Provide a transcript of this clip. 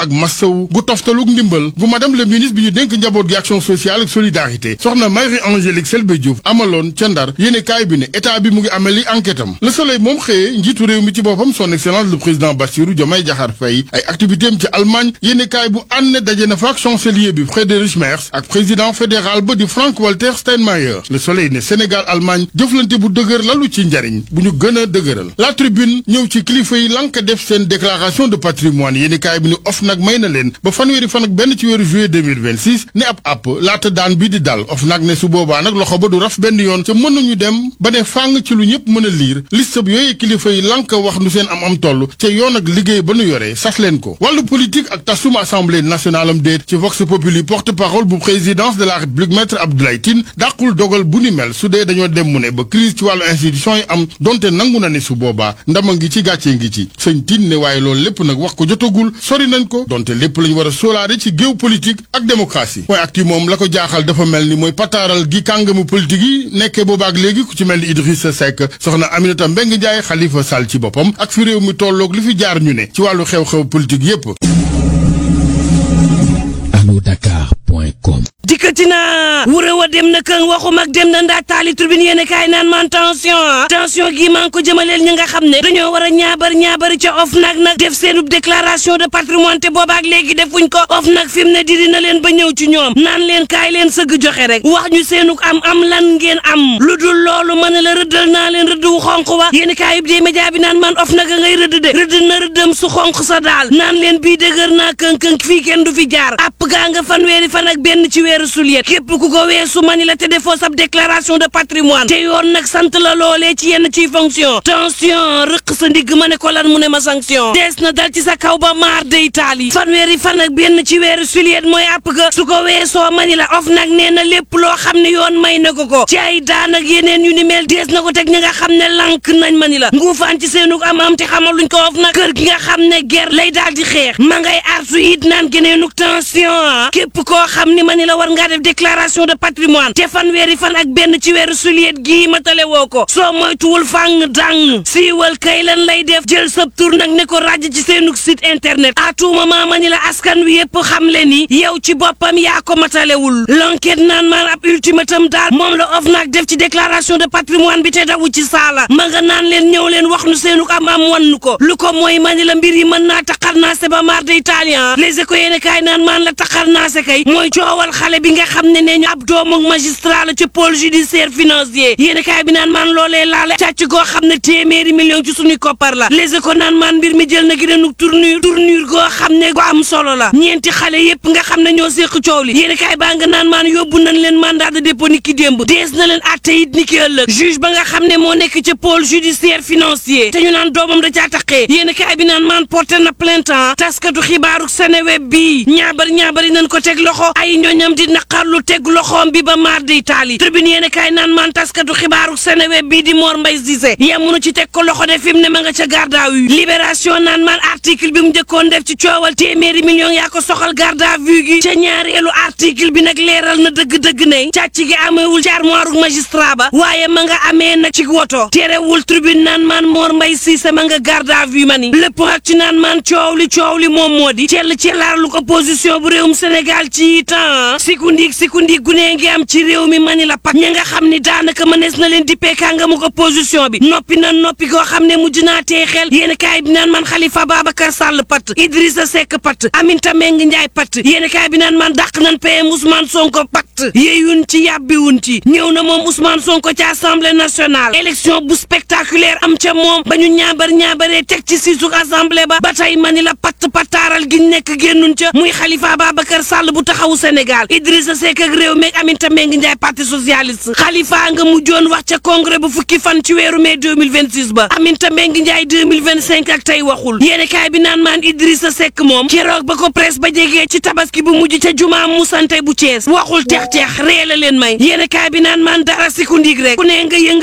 ak massawu gu toftaluk ndimbal gu madame le ministre bi ñu dénk njaboot gi action sociale ak solidarité soxna Marie-Angélique Selbé Diouf amaloon ca Ndar yéenekaay bi ne état bi mu ngi ameli enquête am Le Soleil moom xëyee njiitu réew mi ci boppam son excellence le président Bassirou Diomaye Diakhar Faye ay activité am ci Allemagne yéenekaay bu ànd daje na fa ak chancelier bi Friedrich Merz ak président fédéral ba di Frank-Walter Steinmeier Le Soleil ne Sénégal Allemagne jëflante bu dëgër lalu ci njariñ bu ñu gën a dëgëral La Tribune ñëw ci kilifa yi lank def seen déclaration de patrimoine yéenekaay bi ni OFNAC may na leen ba fanweeri fan ak benn ci weeru juillet 2026 ne ab àpp laata daan bi di dal OFNAC ne su boobaa nag loxo ba du raf benn yoon ca mën nañu dem ba ne fàng ci lu ñëpp mën a liir liste bi yooyu kilifa yi lank wax nu seen am toll ca yoon ak liggéey ba nu yoree sas leen ko wàllu politique ak tasum assemblée nationale am déet ci Vox Populi porte-parole bu présidence de la République maître Abdoulaye Tine dàqul dogal bu ni mel su dee dañoo dem mu ne ba crise ci wàllu institution yi am donte nangu na ne su boobaa ndama ngi ci gàccee ngi ci sëñ Tine ne waaye loolu lépp nag wax ko jotagul sori nañ ko donte lépp lañu war a sóolaare ci géopolitique ak démocratie mooy acti moom la ko jaaxal dafa mel ni mooy pataaral gi kàngamu politique yi nekkee boobaak léegi ku ci mel ni Idrissa Seck soxna Aminata Mbengue Ndiaye Khalifa Sall ci boppam ak fi réew mi tolloog li fi jaar ñu ne ci wàllu xew-xew politique yépp Dakar.com dikkati na wure wa dem na kën waxum ak dem na ndaa taali tribune yéene kaay naan man tension gi maa ngi ko jëmaleel ñi nga xam ne dañoo war a ñaabari ca OFNAC nag def seenub déclaration de patrimoine te boobaak léegi defuñ ko OFNAC fi mu ne diri na leen ba ñëw ci ñoom naan leen kaay leen sëgg joxe rek wax ñu seenuk am lan ngeen am lu dul loolu mën la rëddal naa leen rëdd wu xonq wa yéene kaay bi dee média bi naan man OFNAC a ngay rëdd de rëdd na rëddam su xonq sa daal naan leen bii dëgër naa kënkënk fii kenn du fi jaar app gaa nga fanweeri fan ak benn ci weeru suliet képp ku ko weesu mani la te defoo sab déclaration de patrimoine te yoon nag sant la loolee ci yenn ciy fonction tension rëq sa ndigg ma ne ko lan mu ne ma sanction dees na dal ci sa kaw ba maar day taali fanweeri fan ak benn ci weeru suliet mooy app ga su ko weesoo mani la OFNAC nee na lépp loo xam ne yoon may na ko ci ay daan ak yeneen yu ni mel dees na ko teg ñi nga xam ne lank nañ mani la nguufaan ci seenug am te xamaluñ ko OFNAC kër gi nga xam ne ger lay daal di xeex ma ngay artu it naan geneenug tension képp koo xam ni mani la war ngaa def déclaration de patrimoine te fanweeri fan ak benn ci weeru suliet gii matale woo ko soo moytuwul fàng dang siiwal kay lan lay def jël sab tur nag ne ko ràjj ci seenug site internet à tout moment mani la askan wi yépp xam le ni yow ci boppam yaa ko matalewul l'enquête naan maan ab ultimatum daal moom la OFNAC def ci déclaration de patrimoine bi te dawu ci saala ma nga naan leen ñëw leen wax nu seenug am wannu ko lu ko mooy mani la mbir yi mën naa taxar naase ba mar de italien les éco yéene kaay naan maan la taxar naase kay mooy coowal xale bi nga xam ne nee ñu ab doomu magistrat la ci pôle judiciaire financier yéen kaay bi naan maan loolee laale càcc goo xam ne téeméeri million ci suñuy koppar la les éco naan maan mbir mi jël na gi denuk tournure goo xam ne gu am solo la ñeenti xale yépp nga xam ne ñoo séq coow li yéen kaay baa nga naan maan yóbbu nañ leen mandat de dépôt ni ki démb dees na leen atte it ni ki ëllëg juge ba nga xam ne moo nekk ci pôle judiciaire financier te ñu naan doomam da caa taqee yéen kaay bi naan maan porté na plainte taskatu xibaaru Seneweb bi ñaabari nañ ko teg loxo ay ñoñam di naqarlu teg loxoom bi ba maar di taali tribune yéen kaay naan man taskatu xibaaru Seneweb bii di Mor Mbaye Cissé yamunu ci teg ko loxo de fi mu ne ma nga ca garde à vue libération naan man article bi mu njëkkoon def ci coowal téeméeri million yaa ko soxal garde à vue gi ca ñaareelu article bi nag leeral na dëgg-dëgg ne càcc gi amewul ci armoire magistrat ba waaye ma nga amee nag ci woto terewul tribune naan man Mor Mbaye Cissé ma nga garde à vue ma ni lépp ak ci naan man coow li moom moo di cellaarlu opposition bu réewum Sénégal ci temps sikundiig gunee ngi am ci réew mi mani la pat ña nga xam ni daanaka mënees na leen dippee kàngamu opposition bi noppi goo xam ne mujj naa tee xel yéen kaay bi naan man Khalifa Babacar Sall pat Idrissa Seck pat Aminata Mbengue Ndiaye pat yéen kaay bi naan man dàq nañ PM Ousmane Sonko pat yeyun ci yàbbiwun ci ñëw na moom Ousmane Sonko ci Assemblée nationale élection bu spectaculaire am ca moom ba ñu ñaabaree teg ci siisug assemblée ba tey mani la pataaral gi nekk génnun ca muy Khalifa Babacar Sall bu taxawu Sénégal Idrissa Seck ak réew meeg Aminata Mbengue Ndiaye parti socialiste Khalifa nga mujjoon wax ca congrès bu fukki fan ci weeru mai 2026 ba Aminata Mbengue Ndiaye 2025 ak tey waxul yéene kaay bi naan maan Idrissa Seck moom keroog ba ko presse ba jegee ci tabaski bu mujj ca jumaa musante bu Thiès waxul teex ree la leen may yéene kaay bi naan maan dara siku ndig rek ku ne nga